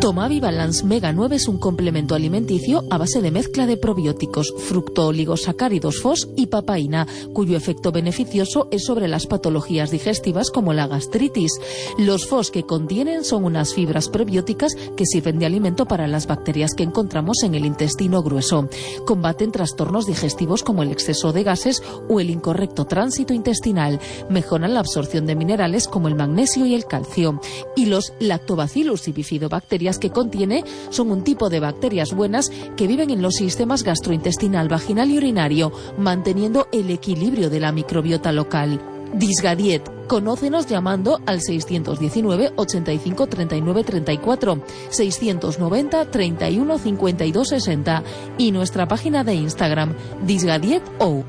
Tomavi Balance Mega 9 es un complemento alimenticio a base de mezcla de probióticos, fructooligosacáridos FOS y papaína, cuyo efecto beneficioso es sobre las patologías digestivas como la gastritis. Los FOS que contienen son unas fibras prebióticas que sirven de alimento para las bacterias que encontramos en el intestino grueso. Combaten trastornos digestivos como el exceso de gases o el incorrecto tránsito intestinal. Mejoran la absorción de minerales como el magnesio y el calcio. Y los Lactobacillus y bifidobacterias que contiene son un tipo de bacterias buenas que viven en los sistemas gastrointestinal, vaginal y urinario, manteniendo el equilibrio de la microbiota local. Disgadiet. Conócenos llamando al 619 85 39 34, 690 31 52 60 y nuestra página de Instagram, disgadiet.o.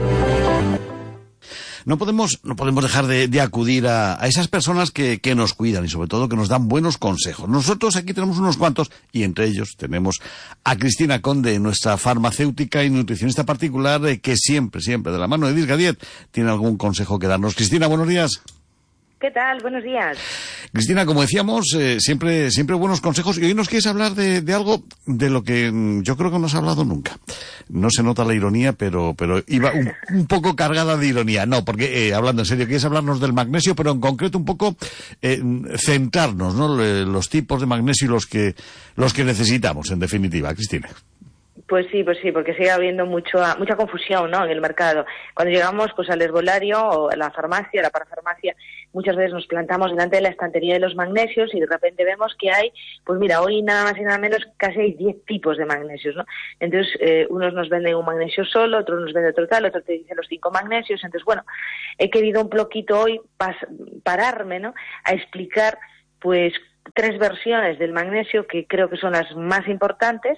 No podemos dejar de acudir a esas personas que nos cuidan y sobre todo que nos dan buenos consejos. Nosotros aquí tenemos unos cuantos y entre ellos tenemos a Cristina Conde, nuestra farmacéutica y nutricionista particular, que siempre de la mano de Disgadiet tiene algún consejo que darnos. Cristina, buenos días. ¿Qué tal? Buenos días. Cristina, como decíamos, siempre buenos consejos. Y hoy nos quieres hablar de algo de lo que yo creo que no has hablado nunca. No se nota la ironía, pero iba un poco cargada de ironía. No, porque, hablando en serio, quieres hablarnos del magnesio, pero en concreto un poco centrarnos, ¿no? Los tipos de magnesio y los que necesitamos, en definitiva. Cristina. Pues sí, porque sigue habiendo mucha confusión, ¿no?, en el mercado. Cuando llegamos pues al herbolario o a la farmacia, a la parafarmacia, muchas veces nos plantamos delante de la estantería de los magnesios y de repente vemos que hay, pues mira, hoy nada más y nada menos casi hay 10 tipos de magnesios, ¿no? Entonces, unos nos venden un magnesio solo, otros nos venden otro tal, otro te dice los 5 magnesios. Entonces, bueno, he querido un poquito hoy pararme, ¿no?, a explicar, pues, 3 versiones del magnesio que creo que son las más importantes.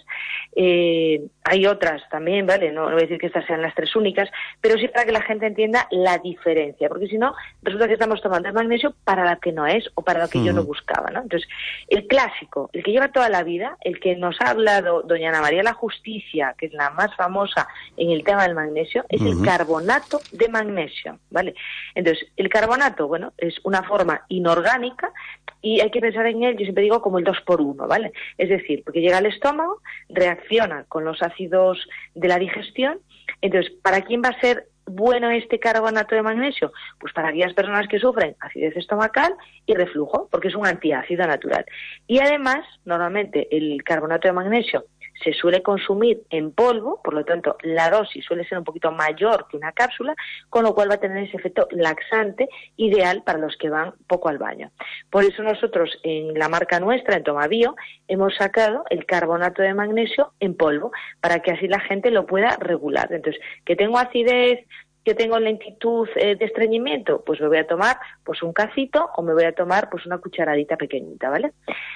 Hay otras también, ¿vale? No voy a decir que estas sean las 3 únicas, pero sí para que la gente entienda la diferencia, porque si no, resulta que estamos tomando el magnesio para lo que no es o para lo que yo no buscaba, ¿no? Entonces, el clásico, el que lleva toda la vida, el que nos ha hablado doña Ana María la Justicia, que es la más famosa en el tema del magnesio, es el carbonato de magnesio, ¿vale? Entonces, el carbonato, bueno, es una forma inorgánica y hay que pensar en él, yo siempre digo, como el 2x1, ¿vale? Es decir, porque llega al estómago, reacciona con los ácidos de la digestión. Entonces, ¿para quién va a ser bueno este carbonato de magnesio? Pues para aquellas personas que sufren acidez estomacal y reflujo, porque es un antiácido natural. Y además, normalmente, el carbonato de magnesio se suele consumir en polvo, por lo tanto la dosis suele ser un poquito mayor que una cápsula, con lo cual va a tener ese efecto laxante ideal para los que van poco al baño. Por eso nosotros en la marca nuestra, en Tomabio, hemos sacado el carbonato de magnesio en polvo, para que así la gente lo pueda regular. Entonces, que tengo acidez, que tengo lentitud de estreñimiento, pues me voy a tomar pues un cacito o me voy a tomar pues una cucharadita pequeñita, ¿vale?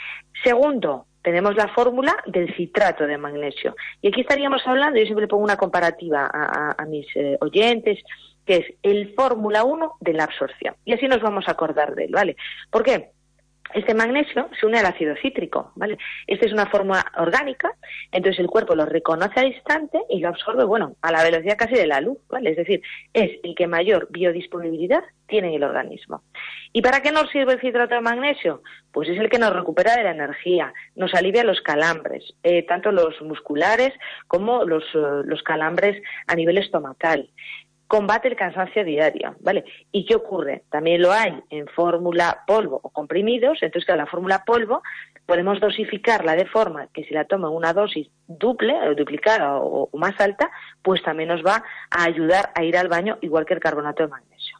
Segundo, tenemos la fórmula del citrato de magnesio. Y aquí estaríamos hablando, yo siempre le pongo una comparativa a mis oyentes, que es el fórmula 1 de la absorción. Y así nos vamos a acordar de él, ¿vale? ¿Por qué? Este magnesio se une al ácido cítrico, ¿vale? Esta es una fórmula orgánica, entonces el cuerpo lo reconoce al instante y lo absorbe, bueno, a la velocidad casi de la luz, ¿vale? Es decir, es el que mayor biodisponibilidad tiene en el organismo. ¿Y para qué nos sirve el citrato de magnesio? Pues es el que nos recupera de la energía, nos alivia los calambres, tanto los musculares como los calambres a nivel estomacal. Combate el cansancio diario, ¿vale? ¿Y qué ocurre? También lo hay en fórmula polvo o comprimidos, entonces que la fórmula polvo podemos dosificarla de forma que si la toma en una dosis duple o duplicada o más alta, pues también nos va a ayudar a ir al baño igual que el carbonato de magnesio.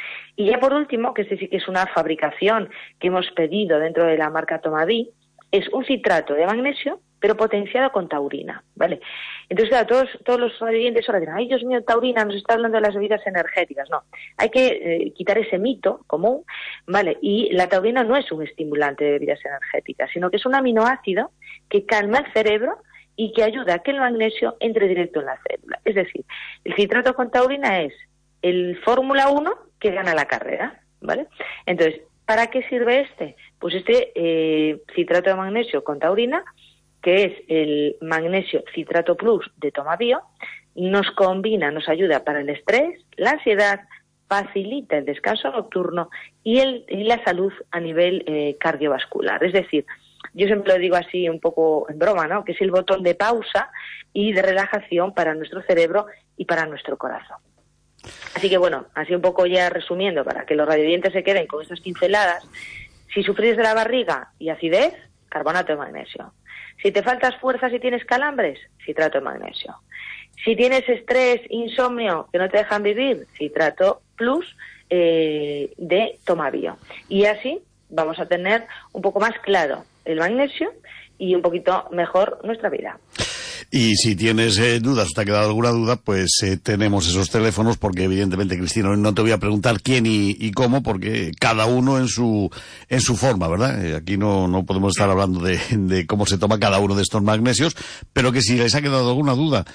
Y ya por último, que este sí que es una fabricación que hemos pedido dentro de la marca Tomavi, es un citrato de magnesio, pero potenciado con taurina, ¿vale? Entonces, claro, todos los oyentes ahora dirán, ay, Dios mío, taurina, nos está hablando de las bebidas energéticas. No, hay que quitar ese mito común, ¿vale? Y la taurina no es un estimulante de bebidas energéticas, sino que es un aminoácido que calma el cerebro y que ayuda a que el magnesio entre directo en la célula. Es decir, el citrato con taurina es el fórmula 1 que gana la carrera, ¿vale? Entonces, ¿para qué sirve este? Pues este citrato de magnesio con taurina, que es el magnesio citrato plus de Tomabio, nos combina, nos ayuda para el estrés, la ansiedad, facilita el descanso nocturno y la salud a nivel cardiovascular. Es decir, yo siempre lo digo así un poco en broma, ¿no? Que es el botón de pausa y de relajación para nuestro cerebro y para nuestro corazón. Así que bueno, así un poco ya resumiendo, para que los radioyentes se queden con estas pinceladas, si sufrís de la barriga y acidez, carbonato de magnesio. Si te faltas fuerzas y tienes calambres, citrato de magnesio. Si tienes estrés, insomnio, que no te dejan vivir, citrato plus de Tomabio. Y así vamos a tener un poco más claro el magnesio y un poquito mejor nuestra vida. Y si tienes dudas, te ha quedado alguna duda, pues tenemos esos teléfonos, porque evidentemente, Cristina, no te voy a preguntar quién y cómo, porque cada uno en su forma, ¿verdad? Aquí no podemos estar hablando de cómo se toma cada uno de estos magnesios, pero que si les ha quedado alguna duda,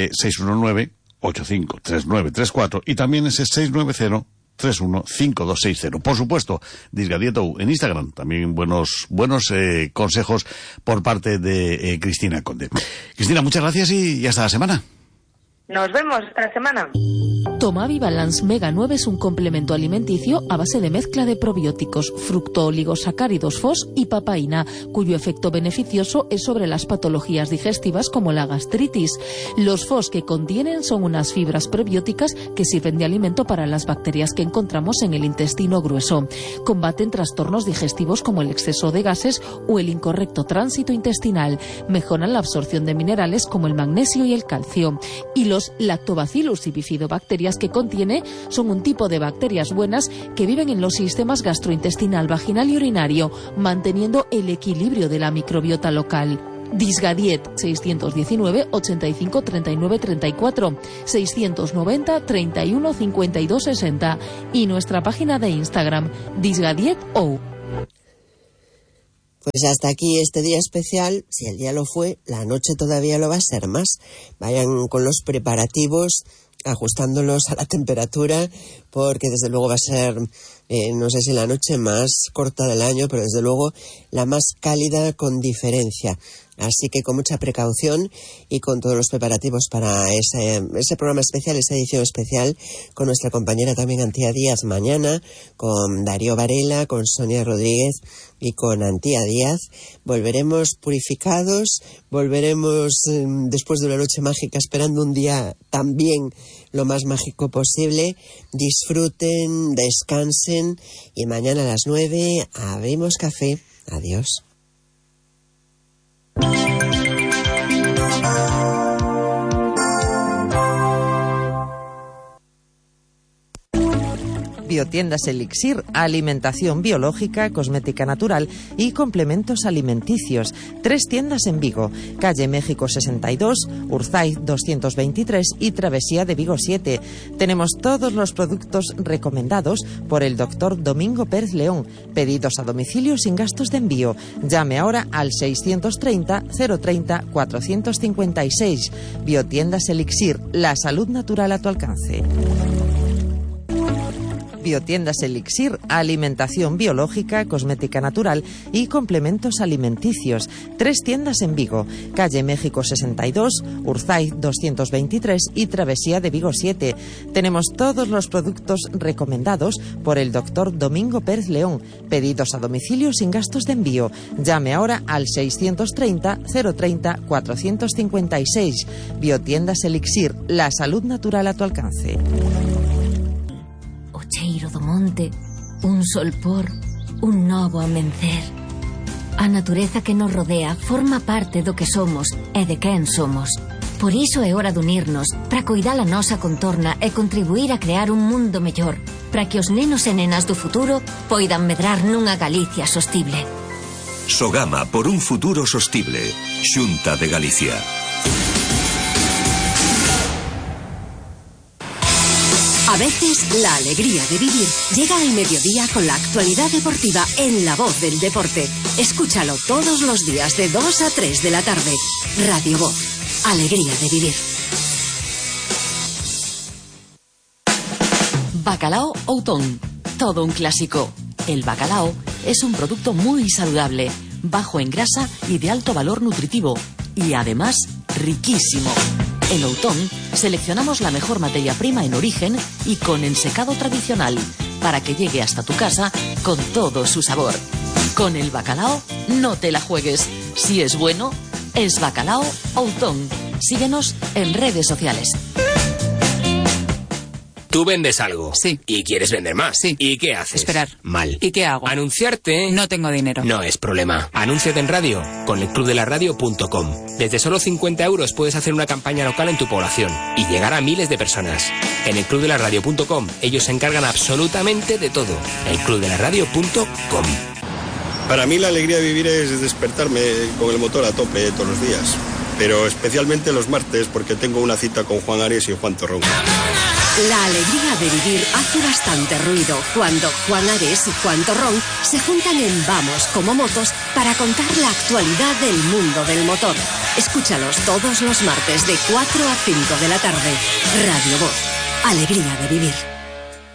619-853934 y también ese 690-315260. Por supuesto, Disgadietou en Instagram. También buenos consejos por parte de Cristina Conde. Cristina, muchas gracias y hasta la semana. Nos vemos esta semana. Tomavi Balance Mega 9 es un complemento alimenticio a base de mezcla de probióticos, fructooligosacáridos FOS y papaína, cuyo efecto beneficioso es sobre las patologías digestivas como la gastritis. Los FOS que contienen son unas fibras prebióticas que sirven de alimento para las bacterias que encontramos en el intestino grueso. Combaten trastornos digestivos como el exceso de gases o el incorrecto tránsito intestinal. Mejoran la absorción de minerales como el magnesio y el calcio. Y los lactobacillus y bifidobacterias que contiene son un tipo de bacterias buenas que viven en los sistemas gastrointestinal, vaginal y urinario, manteniendo el equilibrio de la microbiota local. Disgadiet 619 85 39 34 690 31 52 60 y nuestra página de Instagram Disgadietou. Pues hasta aquí este día especial. Si el día lo fue, la noche todavía lo va a ser más. Vayan con los preparativos, ajustándolos a la temperatura, porque desde luego va a ser, no sé si la noche más corta del año, pero desde luego la más cálida con diferencia. Así que con mucha precaución y con todos los preparativos para ese programa especial, esa edición especial, con nuestra compañera también Antía Díaz mañana, con Darío Varela, con Sonia Rodríguez y con Antía Díaz. Volveremos purificados, volveremos después de una noche mágica, esperando un día también lo más mágico posible. Disfruten, descansen y mañana a las 9 abrimos café. Adiós. Biotiendas Elixir, alimentación biológica, cosmética natural y complementos alimenticios. 3 tiendas en Vigo, calle México 62, Urzaiz 223 y Travesía de Vigo 7. Tenemos todos los productos recomendados por el doctor Domingo Pérez León. Pedidos a domicilio sin gastos de envío. Llame ahora al 630 030 456. Biotiendas Elixir, la salud natural a tu alcance. Biotiendas Elixir, alimentación biológica, cosmética natural y complementos alimenticios. 3 tiendas en Vigo, calle México 62, Urzaiz 223 y Travesía de Vigo 7. Tenemos todos los productos recomendados por el doctor Domingo Pérez León. Pedidos a domicilio sin gastos de envío. Llame ahora al 630 030 456. Biotiendas Elixir, la salud natural a tu alcance. Cheiro do monte, un sol por, un novo amencer. A natureza que nos rodea forma parte do que somos e de quen somos. Por iso é hora de unirnos para coidar a nosa contorna e contribuir a crear un mundo mellor, para que os nenos e nenas do futuro poidan medrar nunha Galicia sostible. Sogama por un futuro sostible. Xunta de Galicia. A veces, la alegría de vivir llega al mediodía con la actualidad deportiva en La Voz del Deporte. Escúchalo todos los días de 2 a 3 de la tarde. Radio Voz. Alegría de vivir. Bacalao Outón. Todo un clásico. El bacalao es un producto muy saludable, bajo en grasa y de alto valor nutritivo. Y además, riquísimo. En Outón seleccionamos la mejor materia prima en origen y con ensecado tradicional para que llegue hasta tu casa con todo su sabor. Con el bacalao no te la juegues. Si es bueno, es Bacalao Outón. Síguenos en redes sociales. Tú vendes algo. Sí. Y quieres vender más. Sí. ¿Y qué haces? Esperar. Mal. ¿Y qué hago? Anunciarte. No tengo dinero. No es problema. Anúnciate en radio con elclubdelaradio.com. Desde solo 50 euros puedes hacer una campaña local en tu población y llegar a miles de personas. En elclubdelaradio.com ellos se encargan absolutamente de todo. elclubdelaradio.com. Para mí la alegría de vivir es despertarme con el motor a tope todos los días. Pero especialmente los martes porque tengo una cita con Juan Ares y Juan Torrón. La alegría de vivir hace bastante ruido cuando Juan Ares y Juan Torrón se juntan en Vamos como Motos para contar la actualidad del mundo del motor. Escúchalos todos los martes de 4 a 5 de la tarde. Radio Voz. Alegría de vivir.